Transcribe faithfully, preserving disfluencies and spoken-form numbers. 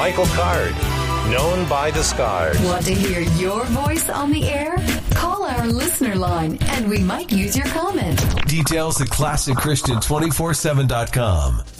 Michael Card, known by the scars. Want to hear your voice on the air? Call our listener line and we might use your comment. Details at classic christian two forty-seven dot com.